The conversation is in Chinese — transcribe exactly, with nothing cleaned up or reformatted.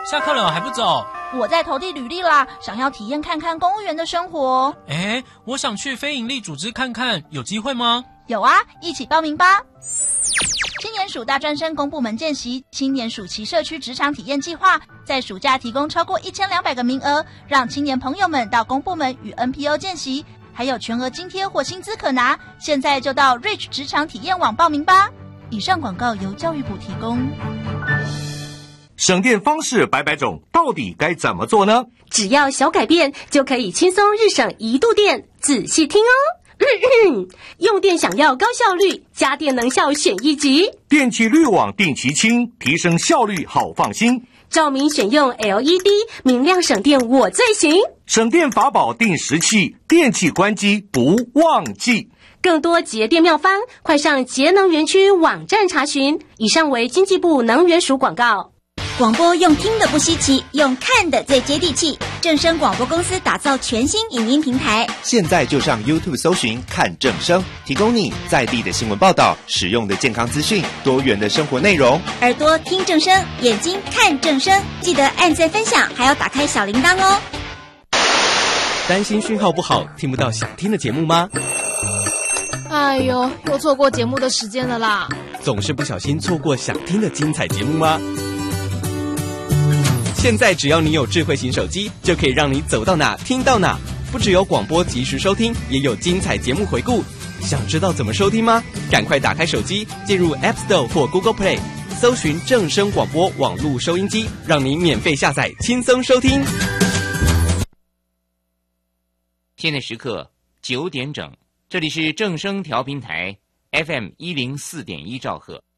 下课了还不走？ 我在投递履历啦，想要体验看看公务员的生活。 诶，我想去非营利组织看看，有机会吗？ 有啊，一起报名吧。青年署大专生公部门见习青年暑期社区职场体验计划，在暑假提供超过一千两百个名额，让青年朋友们到公部门与 N P O 见习，还有全额津贴或薪资可拿。现在就到 Reach 职场体验网报名吧。以上广告由教育部提供。 省电方式百百种，到底该怎么做呢？ 只要小改变，就可以轻松日省一度电。仔细听哦。用电想要高效率，家电能效选一级。 电气滤网定期清，提升效率好放心。 照明选用 L E D， 明亮省电我最行。 省电法宝定时器，电器关机不忘记。 更多节电妙方，快上节能园区网站查询。以上为经济部能源署广告。 广播用听的不稀奇，用看的最接地气。正声广播公司打造全新影音平台， 现在就上 YouTube 搜寻看正声，提供你在地的新闻报道、实用的健康资讯、多元的生活内容。 耳朵听正声，眼睛看正声，记得按赞分享，还要打开小铃铛哦。 担心讯号不好，听不到想听的节目吗？ 哎呦，又错过节目的时间了啦！ 总是不小心错过想听的精彩节目吗？现在只要你有智慧型手机，就可以让你走到哪听到哪。不只有广播及时收听，也有精彩节目回顾。想知道怎么收听吗？赶快打开手机，进入 App Store 或 Google Play， 搜寻正声广播网络收音机，让你免费下载，轻松收听。 现在时刻九点整，这里是正声调频台 F M 一零四点一兆赫。